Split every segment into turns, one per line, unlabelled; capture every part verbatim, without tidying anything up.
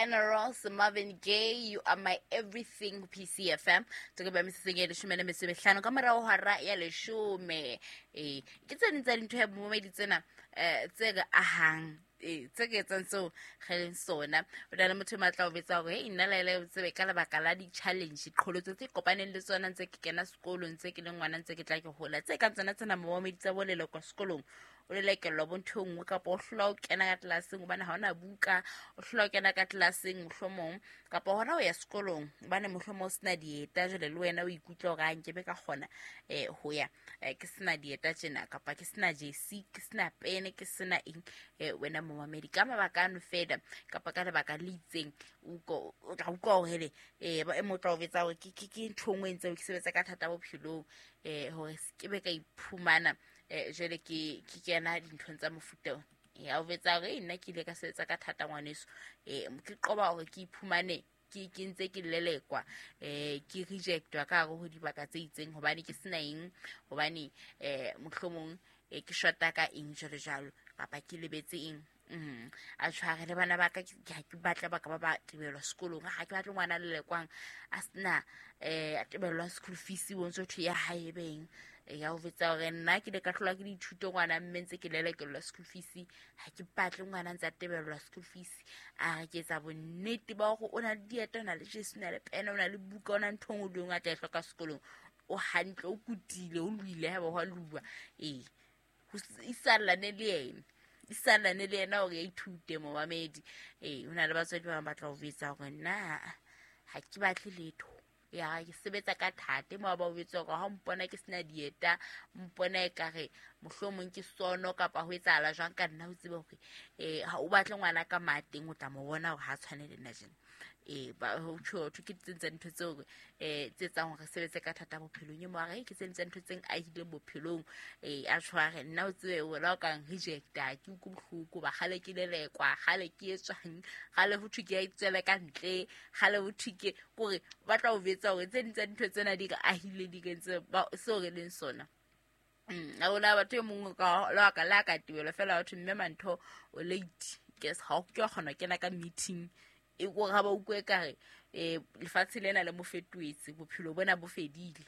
Ross, Marvin Gaye, you are my everything. P C F M. Toka ba misiseng ya leshome le metso e mehlano ka morao hara ya leshome. Eh, ke tsena tsa dintho ya bomedi tsena eh tse ga ahang. Eh, tse ke tsang so geleng sona. O dala motho matla o betsa hore ina la ile tsebe ka lebaka la di challenge diqholotso tse kopaneng le tsona ntse ke kena sekolong ntse ke le ngwana ntse ke tla ke hola. Tse ka tsena tsena bomedi tsa bolelo kwa sekolong. O le like lo bonthong ka po hlola o kena ka tlaseng bana ha ona buka o hlola o kena ka tlaseng mohlomong ka po hona o ya sekolong bana mohlomong sna dieta jole le wena o ikutla ga nke be ka gona eh ho ya ke sna dieta tsena ka pa ke sna J C ke sna pene ke sna ing eh wena mo mamedi ka mabaka no feda ka pa ka lebaka le itseng o go o tla utlwa o hele eh ba e motla o betsa o ke ke nthongwe ntse o ke sebetsa ka thata bophelong eh hore ke be ka iphumana eh jele ke ke kena dinthong tsa mofuta ya o betsa re nna ke ile ka sebetsa ka thata ngwaneso eh ke qoba hore ke iphumane ke ke ntse ke lelekwa eh ke rejectwa ka go dibaka tse itseng hobane ke sena eng hobane eh mohlomong e ke shota ka eng jalo jalo kapa ke lebetse eng mm a tshware le bana ba ka ke batla ba ka ba ba tebelwa sekolong ga ke batla ngwana le lekwang a sna eh a tebelwa school fees wonso thu ya haebeng ya o vetsa hore nna ke le ka hlola ke dithuto ngwana mmentse ke lelekelwa school fees ha ke batle ngwana ntse a tebelwa school fees a ke tsa bonnete ba go ona dieta na le jesu na le pena ona le buka ona nthong o dingwa tla hloka sekolong o hantle o kutile o luile ha ba hwa lua eh ho isalla ne le yena isalla ne le yena o ya ithute mo mamedi eh ona le batswadi ba batla ho vetsa hore nna ha ke batle letho ya ke sebetsa ka thate mo ba o vetsa go ha mpona ke sina dieta mpona e ka re mohlomong ke sono kapa ho etsala jwang ka nna o tsebe hore eh ha o batle ngwana ka mateng o tla mo bona hore ha tshwanele nna jena eh ba ho tsho ke tsentse ntho tseo eh tse tsa hore sebetse ka thata bophelong mo ga ke tsentse ntho tseng a ile bophelong eh a tshware nna o tsebe o la ka rejecta ke ku bohloko ba gale ke lelekwa gale ke etswang gale ho thuke ya itsele ka ntle gale ho thuke gore ba tla o vetsa hore tse ntse ntho tsena di ka ahile di kentse ba so re leng sona mm a ona batho mongwe ka la ka la ka tibelo fela batho mme mantho o late guess how ke gona kena ka meeting e go ga ba ukwe ka re eh lefatshe lena le mo fetwetse bophelo bona bo fedile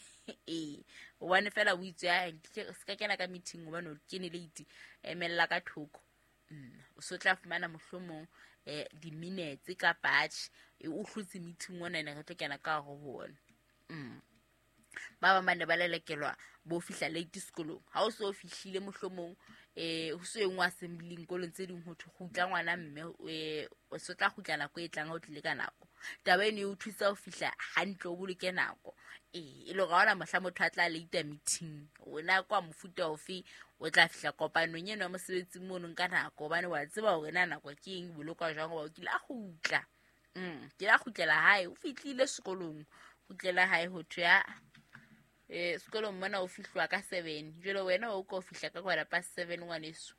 eh o bane fela o itse a ke ska kena ka meeting o bana o kene late emella ka thoko mm o so tla fumana mohlomong eh di minutes ka batch e o hlutse meeting ona ne re tlo kena ka go bona mm ba ba mane ba lelekelwa bo fihla late sekolong ha o so fihlile mohlomong eh ho so engwa assembly kolong tse ding ho thugutla ngwana mme eh o so tla gutlana go etlang o tlile ka nako taba ene o thusa o fihla hantle o boloke nako eh e lo ga ona mohla motho a tla late meeting ona kwa mofuta ofe o tla fihla kopanong yeno mo sebetsi mono ka nako bane wa tseba hore na nako ke eng bolokwa jang ba o kile a gutla mm ke la gutlela hae o fihlile sekolong gutlela hae ho thya eh sekolong mona o fihlwa ka seven jelo wena o ko fihla ka kwara pa seven ngwaneso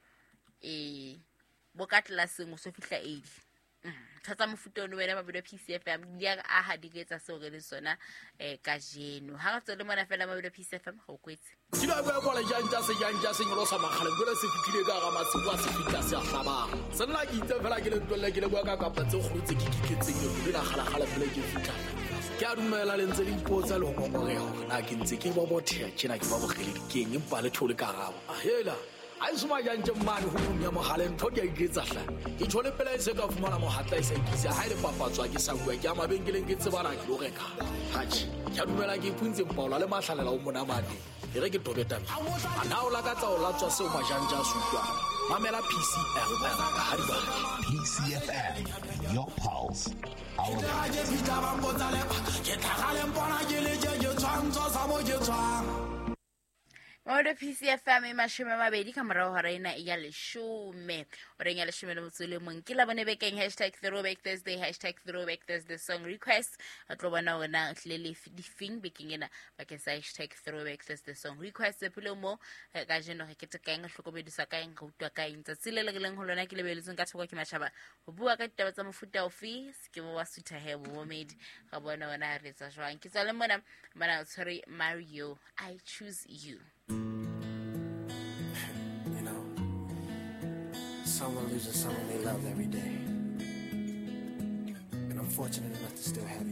eh bo ka tlaseng o so fihla eight mm thatsa mofuta ono wena ba bile P C F M dia a ha di getsa so re le sona eh ka jeno ha ga tsole mona fela ba bile P C F M go kwetse
dila ba kwa le janta se janta se ngolo sa magale ngolo se fitile ka ga matswa se fitla se a hlaba se nna ke itse fela ke le tlolle ke le bua ka ka patse go rutse ke kiketse ke le na gala gala bile ke fitla ke a dumela le ntse di ipotsa le go ngore hore na ke ntse ke bo bothe tshena ke ba bogele dikeng empa le thole ka gabo a hela a isuma jantse mmane ho nya mogale ntho ke a iketsa hla ke thole pela se ka fumana mohatla e sa ikisa ha ile papatswa ke sa bua ke a mabenkeleng ke tsebana ke lo reka hachi ke a dumela ke ipuntse paula le mahlalela o mona mane e re ke tobeta ana o la ka tsa o la tswa se o majanja sutwa mamela P C F M ha di ba
P C F M, your pulse, our
Oda P C F M mashome mabedi ka morao hara ena ya leshome o reng ya leshome le motsole mong ke la bone bekeng hashtag throwback thursday hashtag throwback thursday song request a tlo bona ona hlele di fing bekeng ena ba ke sa hashtag throwback thursday song request pele mo ka jeno ge ke tsekang hlokomedisa ka eng go utwa ka eng tsa tsile le geleng ho lona ke lebeletseng ka thoko ke mashaba ho bua ka ditaba tsa mofuta ofe ke bo wa sutha he bo medi ga bona ona re tsa jwang ke tsale mona mana sorry Mario I choose you.
You know, someone loses someone they love every day. fortunate enough to still have